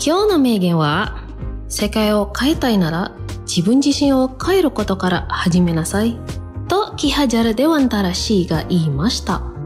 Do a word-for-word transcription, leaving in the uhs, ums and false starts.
今日の名言は、世界を変えたいなら自分自身を変えることから始めなさいとキハジャル・デワンタラシーが言いました。